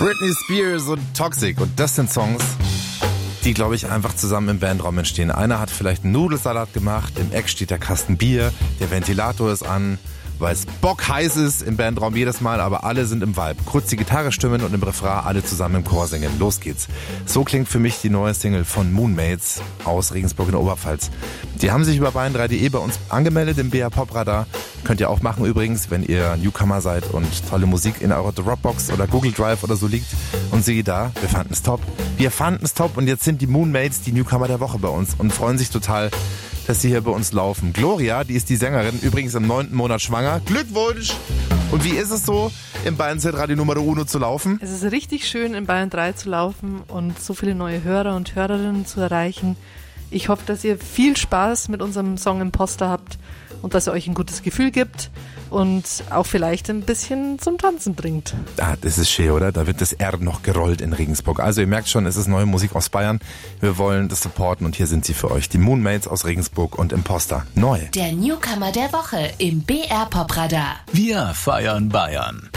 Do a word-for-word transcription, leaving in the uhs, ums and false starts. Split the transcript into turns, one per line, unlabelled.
Britney Spears und Toxic. Und das sind Songs, die, glaube ich, einfach zusammen im Bandraum entstehen. Einer hat vielleicht einen Nudelsalat gemacht, im Eck steht der Kasten Bier, der Ventilator ist an, weil es bockheiß ist im Bandraum jedes Mal, aber alle sind im Vibe. Kurz die Gitarre stimmen und im Refrain alle zusammen im Chor singen. Los geht's. So klingt für mich die neue Single von Moonmates aus Regensburg in der Oberpfalz. Die haben sich über bayern drei punkt de bei uns angemeldet im B R Pop Radar. Könnt ihr auch machen übrigens, wenn ihr Newcomer seid und tolle Musik in eurer Dropbox oder Google Drive oder so liegt. Und siehe da, wir fanden es top. Wir fanden es top und jetzt sind die Moonmates die Newcomer der Woche bei uns und freuen sich total, dass sie hier bei uns laufen. Gloria, die ist die Sängerin, übrigens im neunten Monat schwanger. Glückwunsch! Und wie ist es so, im Bayern Z Radio Nummer Uno zu laufen?
Es ist richtig schön, in Bayern drei zu laufen und so viele neue Hörer und Hörerinnen zu erreichen. Ich hoffe, dass ihr viel Spaß mit unserem Song Imposter habt und dass er euch ein gutes Gefühl gibt und auch vielleicht ein bisschen zum Tanzen bringt.
Ah, das ist schön, oder? Da wird das R noch gerollt in Regensburg. Also ihr merkt schon, es ist neue Musik aus Bayern. Wir wollen das supporten und hier sind sie für euch. Die Moonmates aus Regensburg und Imposter. Neu.
Der Newcomer der Woche im B R Pop Radar.
Wir feiern Bayern.